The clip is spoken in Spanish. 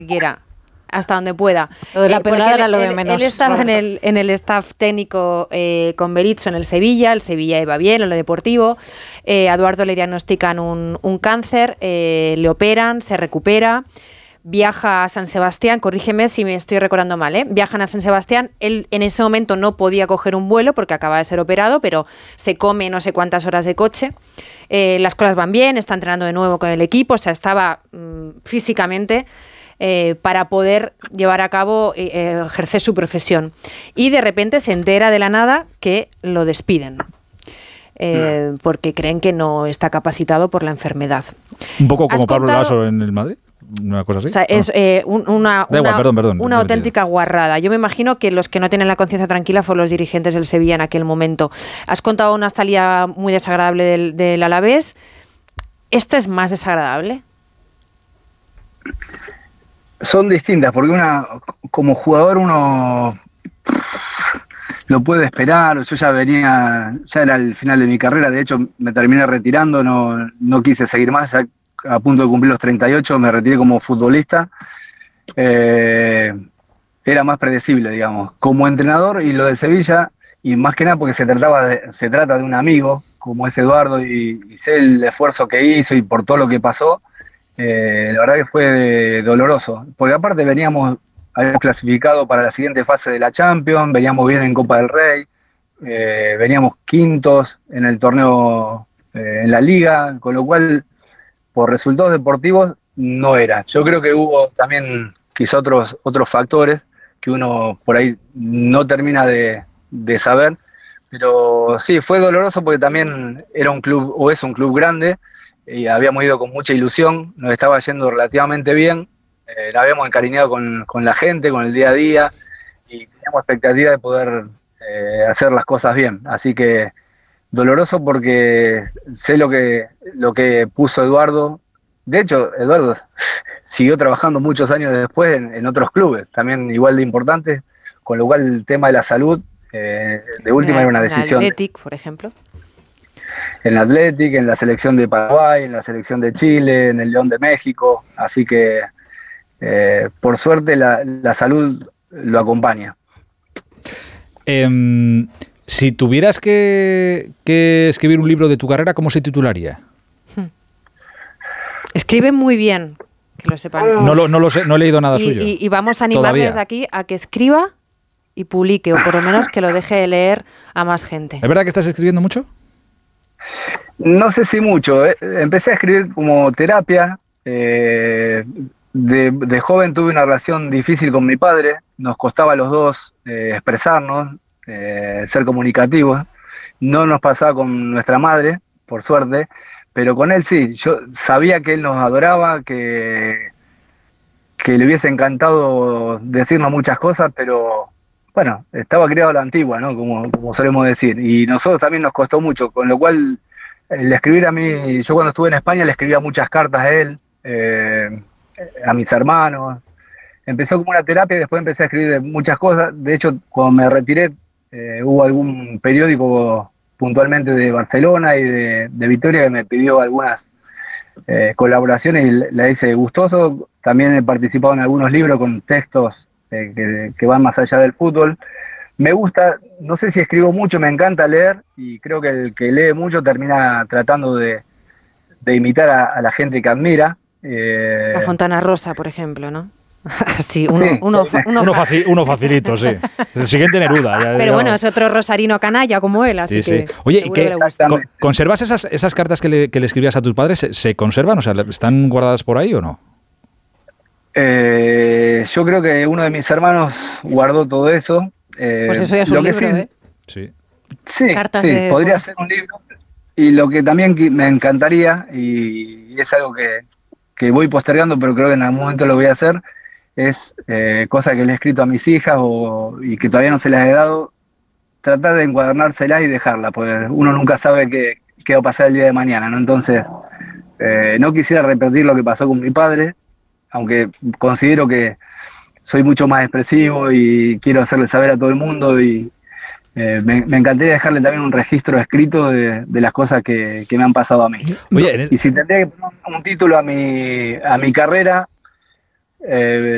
quiera, hasta donde pueda. Lo de la pedrada era lo de menos. Él estaba en el staff técnico con Berizzo en el Sevilla iba bien en lo deportivo. A Eduardo le diagnostican un cáncer, le operan, se recupera. Viaja a San Sebastián, corrígeme si me estoy recordando mal, viajan a San Sebastián, él en ese momento no podía coger un vuelo porque acaba de ser operado, pero se come no sé cuántas horas de coche, las cosas van bien, está entrenando de nuevo con el equipo, o sea, estaba físicamente para poder llevar a cabo, ejercer su profesión. Y de repente se entera de la nada que lo despiden. Porque creen que no está capacitado por la enfermedad. Un poco como Pablo Laso en el Madrid. Una cosa así. O sea, es una perdón, auténtica guarrada. Yo me imagino que los que no tienen la conciencia tranquila fueron los dirigentes del Sevilla en aquel momento. Has contado una salida muy desagradable del Alavés. ¿Esta es más desagradable? Son distintas, porque como jugador uno lo puede esperar. Yo ya era el final de mi carrera, de hecho me terminé retirando, no quise seguir más, ya a punto de cumplir los 38, me retiré como futbolista. Era más predecible, digamos, como entrenador. Y lo de Sevilla, y más que nada porque se trata de un amigo, como es Eduardo, y sé el esfuerzo que hizo y por todo lo que pasó, la verdad que fue doloroso, porque aparte habíamos clasificado para la siguiente fase de la Champions, veníamos bien en Copa del Rey, veníamos quintos en el torneo, en la Liga, con lo cual por resultados deportivos no era. Yo creo que hubo también quizá otros factores que uno por ahí no termina de saber, pero sí, fue doloroso porque también era un club, o es un club grande, y habíamos ido con mucha ilusión, nos estaba yendo relativamente bien, nos habíamos encariñado con la gente, con el día a día, y teníamos expectativa de poder hacer las cosas bien. Así que doloroso porque sé lo que puso Eduardo. De hecho, Eduardo siguió trabajando muchos años después en otros clubes, también igual de importantes, con lo cual el tema de la salud, de última era una decisión. En Athletic, por ejemplo. En Athletic, en la selección de Paraguay, en la selección de Chile, en el León de México, así que por suerte la salud lo acompaña. Si tuvieras que escribir un libro de tu carrera, ¿cómo se titularía? Escribe muy bien, que lo sepan. No lo sé, no he leído nada suyo. Y vamos a animarle desde aquí a que escriba y publique, o por lo menos que lo deje de leer a más gente. ¿Es verdad que estás escribiendo mucho? No sé si mucho. Empecé a escribir como terapia. De joven tuve una relación difícil con mi padre. Nos costaba a los dos expresarnos, ser comunicativos. No nos pasaba con nuestra madre, por suerte, pero con él sí. Yo sabía que él nos adoraba, que le hubiese encantado decirnos muchas cosas, pero bueno, estaba criado a la antigua, ¿no? Como solemos decir. Y nosotros también nos costó mucho, con lo cual el escribir a mí, yo cuando estuve en España le escribía muchas cartas a él, a mis hermanos. Empezó como una terapia y después empecé a escribir muchas cosas. De hecho, cuando me retiré, hubo algún periódico puntualmente de Barcelona y de Vitoria que me pidió algunas colaboraciones y la hice gustoso. También he participado en algunos libros con textos que van más allá del fútbol. Me gusta, no sé si escribo mucho, me encanta leer, y creo que el que lee mucho termina tratando de imitar a la gente que admira. A Fontana Rosa, por ejemplo, ¿no? Sí, uno facilito, sí. El siguiente Neruda. Pero bueno, es otro rosarino canalla como él, así que... Oye, ¿y conservas esas cartas que le escribías a tus padres? ¿Se conservan? O sea, ¿están guardadas por ahí o no? Yo creo que uno de mis hermanos guardó todo eso. Pues eso ya es un libro, Sí, podría ser un libro. Y lo que también me encantaría, y es algo que voy postergando, pero creo que en algún momento lo voy a hacer, es cosas que le he escrito a mis hijas y que todavía no se las he dado, tratar de encuadernárselas y dejarla, porque uno nunca sabe qué va a pasar el día de mañana, ¿no? Entonces, no quisiera repetir lo que pasó con mi padre, aunque considero que soy mucho más expresivo y quiero hacerle saber a todo el mundo, y me encantaría dejarle también un registro escrito de las cosas que me han pasado a mí. Oye, y si tendría que poner un título a mi carrera,